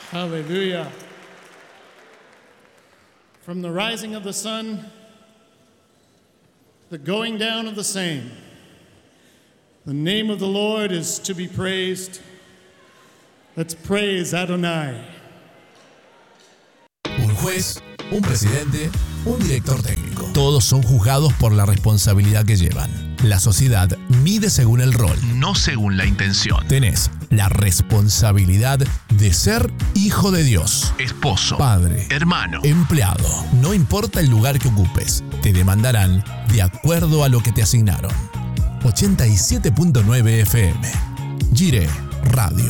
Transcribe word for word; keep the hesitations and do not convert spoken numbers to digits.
Hallelujah. From the rising of the sun, the going down of the same, the name of the Lord is to be praised. Let's praise Adonai. Un juez, un presidente, un director técnico. Todos son juzgados por la responsabilidad que llevan. La sociedad mide según el rol, no según la intención. Tenés la responsabilidad de ser hijo de Dios, esposo, padre, hermano, empleado. No importa el lugar que ocupes, te demandarán de acuerdo a lo que te asignaron. ochenta y siete punto nueve F M. Gire Radio.